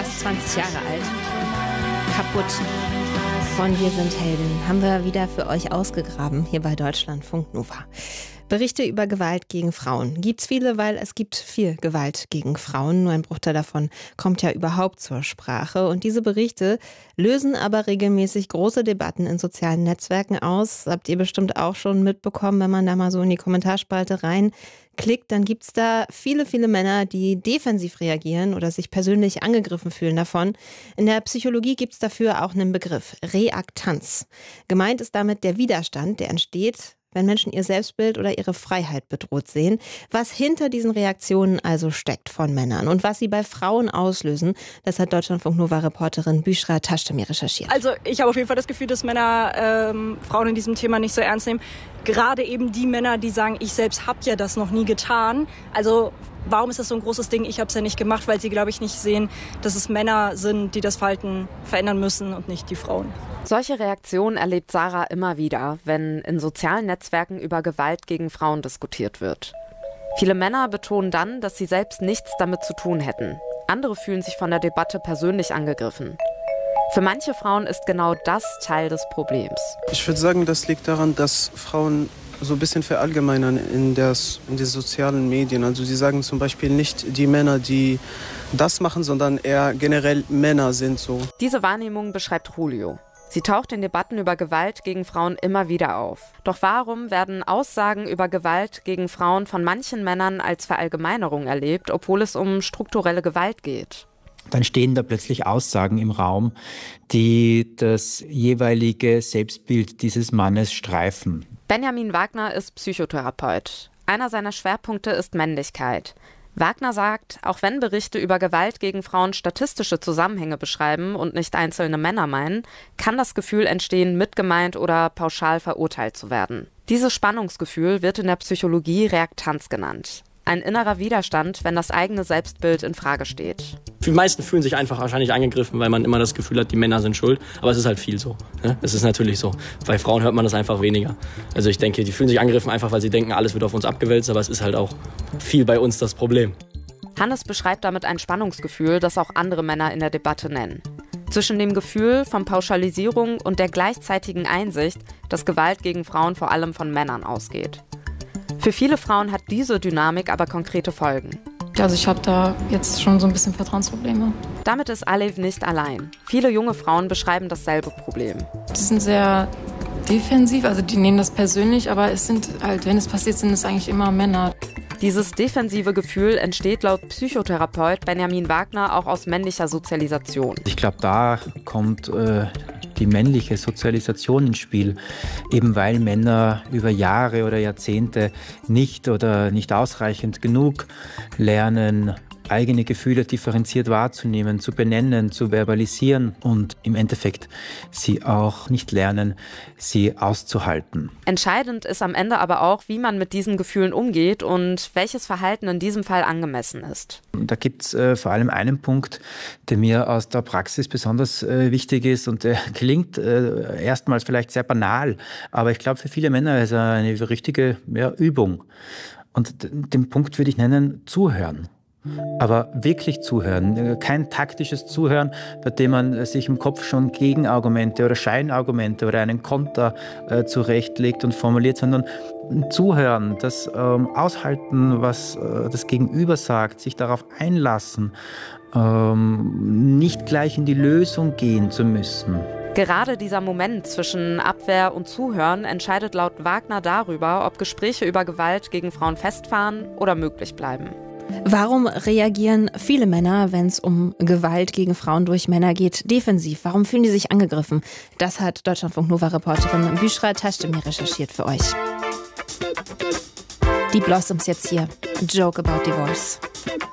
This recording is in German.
fast 20 Jahre alt. Kaputt. Von Wir sind Helden haben wir wieder für euch ausgegraben, hier bei Deutschlandfunk Nova. Berichte über Gewalt gegen Frauen. Gibt's viele, weil es gibt viel Gewalt gegen Frauen. Nur ein Bruchteil davon kommt ja überhaupt zur Sprache. Und diese Berichte lösen aber regelmäßig große Debatten in sozialen Netzwerken aus. Habt ihr bestimmt auch schon mitbekommen, wenn man da mal so in die Kommentarspalte reinklickt, dann gibt's da viele, viele Männer, die defensiv reagieren oder sich persönlich angegriffen fühlen davon. In der Psychologie gibt's dafür auch einen Begriff, Reaktanz. Gemeint ist damit der Widerstand, der entsteht, wenn Menschen ihr Selbstbild oder ihre Freiheit bedroht sehen. Was hinter diesen Reaktionen also steckt von Männern und was sie bei Frauen auslösen, das hat Deutschlandfunk-Nova-Reporterin Büschra Taschdemir recherchiert. Also ich habe auf jeden Fall das Gefühl, dass Männer Frauen in diesem Thema nicht so ernst nehmen. Gerade eben die Männer, die sagen, ich selbst habe ja das noch nie getan. Also warum ist das so ein großes Ding? Ich habe es ja nicht gemacht, weil sie, glaube ich, nicht sehen, dass es Männer sind, die das Verhalten verändern müssen und nicht die Frauen. Solche Reaktionen erlebt Sarah immer wieder, wenn in sozialen Netzwerken über Gewalt gegen Frauen diskutiert wird. Viele Männer betonen dann, dass sie selbst nichts damit zu tun hätten. Andere fühlen sich von der Debatte persönlich angegriffen. Für manche Frauen ist genau das Teil des Problems. Ich würde sagen, das liegt daran, dass Frauen so ein bisschen verallgemeinern in den sozialen Medien. Also sie sagen zum Beispiel nicht die Männer, die das machen, sondern eher generell Männer sind so. Diese Wahrnehmung beschreibt Julio. Sie taucht in Debatten über Gewalt gegen Frauen immer wieder auf. Doch warum werden Aussagen über Gewalt gegen Frauen von manchen Männern als Verallgemeinerung erlebt, obwohl es um strukturelle Gewalt geht? Dann stehen da plötzlich Aussagen im Raum, die das jeweilige Selbstbild dieses Mannes streifen. Benjamin Wagner ist Psychotherapeut. Einer seiner Schwerpunkte ist Männlichkeit. Wagner sagt, auch wenn Berichte über Gewalt gegen Frauen statistische Zusammenhänge beschreiben und nicht einzelne Männer meinen, kann das Gefühl entstehen, mitgemeint oder pauschal verurteilt zu werden. Dieses Spannungsgefühl wird in der Psychologie Reaktanz genannt. Ein innerer Widerstand, wenn das eigene Selbstbild in Frage steht. Die meisten fühlen sich einfach wahrscheinlich angegriffen, weil man immer das Gefühl hat, die Männer sind schuld. Aber es ist halt viel so. Ne? Es ist natürlich so. Bei Frauen hört man das einfach weniger. Also ich denke, die fühlen sich angegriffen einfach, weil sie denken, alles wird auf uns abgewälzt. Aber es ist halt auch viel bei uns das Problem. Hannes beschreibt damit ein Spannungsgefühl, das auch andere Männer in der Debatte nennen. Zwischen dem Gefühl von Pauschalisierung und der gleichzeitigen Einsicht, dass Gewalt gegen Frauen vor allem von Männern ausgeht. Für viele Frauen hat diese Dynamik aber konkrete Folgen. Also ich habe da jetzt schon so ein bisschen Vertrauensprobleme. Damit ist Alev nicht allein. Viele junge Frauen beschreiben dasselbe Problem. Die sind sehr defensiv, also die nehmen das persönlich, aber es sind halt, wenn es passiert, sind es eigentlich immer Männer. Dieses defensive Gefühl entsteht laut Psychotherapeut Benjamin Wagner auch aus männlicher Sozialisation. Ich glaube, da kommt die männliche Sozialisation ins Spiel, eben weil Männer über Jahre oder Jahrzehnte nicht ausreichend genug lernen, eigene Gefühle differenziert wahrzunehmen, zu benennen, zu verbalisieren und im Endeffekt sie auch nicht lernen, sie auszuhalten. Entscheidend ist am Ende aber auch, wie man mit diesen Gefühlen umgeht und welches Verhalten in diesem Fall angemessen ist. Da gibt es vor allem einen Punkt, der mir aus der Praxis besonders wichtig ist und der klingt erstmals vielleicht sehr banal, aber ich glaube für viele Männer ist er eine richtige Übung. Und den Punkt würde ich nennen, zuhören. Aber wirklich zuhören, kein taktisches Zuhören, bei dem man sich im Kopf schon Gegenargumente oder Scheinargumente oder einen Konter zurechtlegt und formuliert, sondern zuhören, das aushalten, was das Gegenüber sagt, sich darauf einlassen, nicht gleich in die Lösung gehen zu müssen. Gerade dieser Moment zwischen Abwehr und Zuhören entscheidet laut Wagner darüber, ob Gespräche über Gewalt gegen Frauen festfahren oder möglich bleiben. Warum reagieren viele Männer, wenn es um Gewalt gegen Frauen durch Männer geht, defensiv? Warum fühlen die sich angegriffen? Das hat Deutschlandfunk-Nova-Reporterin Büschra Taschdemir recherchiert für euch. Die Blossoms jetzt hier. Joke about divorce.